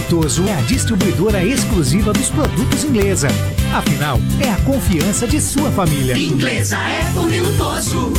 Lutoso é a distribuidora exclusiva dos produtos Inglesa. Afinal, é a confiança de sua família. Inglesa é Tony Lutoso.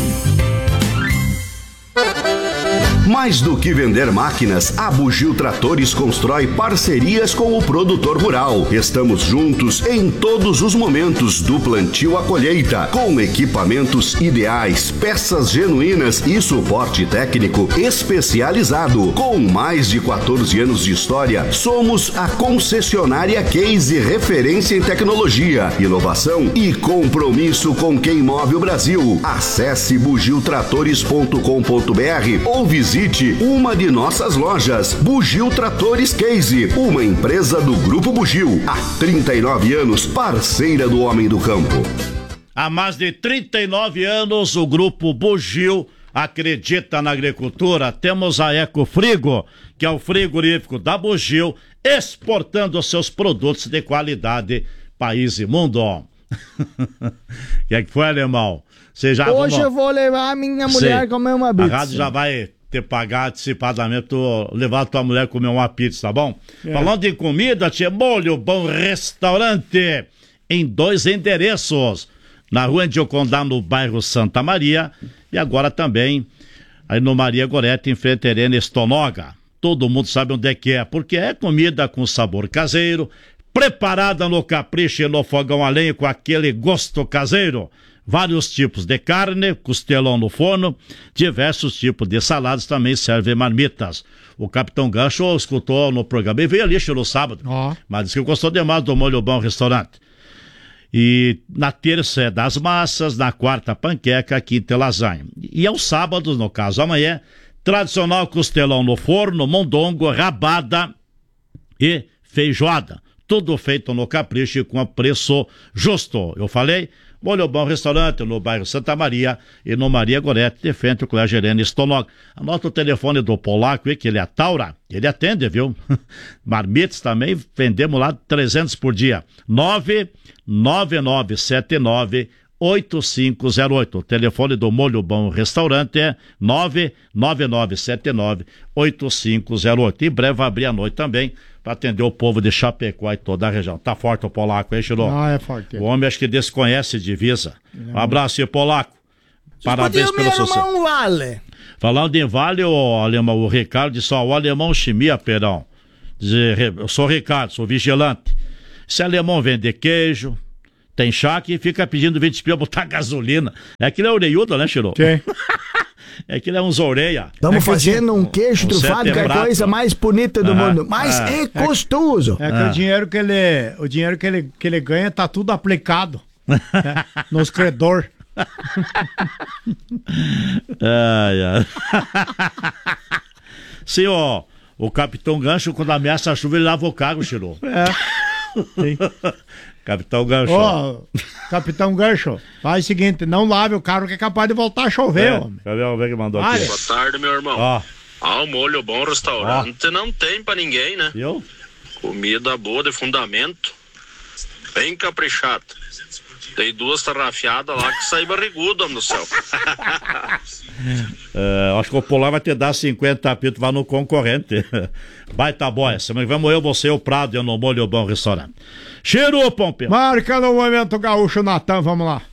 Mais do que vender máquinas, a Bugio Tratores constrói parcerias com o produtor rural. Estamos juntos em todos os momentos, do plantio à colheita, com equipamentos ideais, peças genuínas e suporte técnico especializado. Com mais de 14 anos de história, somos a concessionária Case, referência em tecnologia, inovação e compromisso com quem move o Brasil. Acesse bugiotratores.com.br ou visite uma de nossas lojas. Bugio Tratores Case, uma empresa do Grupo Bugio. Há 39 anos, parceira do homem do campo. Há mais de 39 anos, o Grupo Bugio acredita na agricultura. Temos a Ecofrigo, que é o frigorífico da Bugio, exportando seus produtos de qualidade, país e mundo. O que é que foi, alemão? Hoje eu vou levar a minha mulher comer uma pizza. A rádio já vai ter pagar antecipadamente, levar a tua mulher comer uma pizza, tá bom? Falando em comida, tinha Molho Bom Restaurante em 2 endereços, na rua Andiocondá, no bairro Santa Maria, e agora também aí no Maria Gorete, em frente à Arena Estonoga. Todo mundo sabe onde é que é, porque é comida com sabor caseiro, preparada no capricho e no fogão a lenha, com aquele gosto caseiro. Vários tipos de carne, costelão no forno, diversos tipos de saladas, também servem marmitas. O Capitão Gancho escutou no programa e veio ali no sábado, mas disse que gostou demais do Molho Bom Restaurante. E na terça é das massas, na quarta panqueca, quinta é lasanha. E aos sábados, no caso amanhã, tradicional costelão no forno, mondongo, rabada e feijoada. Tudo feito no capricho e com preço justo. Eu falei? Molho Bom Restaurante no bairro Santa Maria e no Maria Gorete, de frente ao Colégio Helena Estonoga. Anota o telefone do Polaco, que ele é Taura, ele atende, viu? Marmitas também, vendemos lá 300 por dia. 99979-8508. O telefone do Molho Bom Restaurante é 99979-8508. Em breve vai abrir à noite também, para atender o povo de Chapecó e toda a região. Tá forte o Polaco, hein, Chilô? É forte. O homem acho que desconhece divisa. Um abraço aí, Polaco. Parabéns pelo sucesso. Vale. Falando em Vale, o alemão, o Ricardo disse, o alemão Chimia, Perão. Eu sou Ricardo, sou vigilante. Esse alemão vende queijo, tem chaque e fica pedindo 20 pila botar gasolina. É aquilo é orelhudo, né, Chilô? Sim. É que ele é uns orelha. Estamos fazendo um queijo trufado, que é a coisa mais bonita do mundo. Mas é custoso. É que o dinheiro que ele ganha tá tudo aplicado nos credores. Sim, ó, o Capitão Gancho, quando ameaça a chuva, ele lava o carro, Chilô. Sim. Capitão Gancho. Capitão Gancho, faz o seguinte, não lave o carro que é capaz de voltar a chover, homem. Cadê o que mandou aqui? Boa tarde, meu irmão. O Molho Bom Restaurante não tem pra ninguém, né? Eu? Comida boa de fundamento, bem caprichada. Tem 2 tarrafiadas lá que sai barrigudo, homem do céu. Acho que o Polar vai te dar 50 apitos, vai no concorrente. Baita boia. Semana que vem morrer você e o Prado no Molho Bom Restaurante. Cheiro, Pompeu. Marca no Momento Gaúcho, Natan, vamos lá.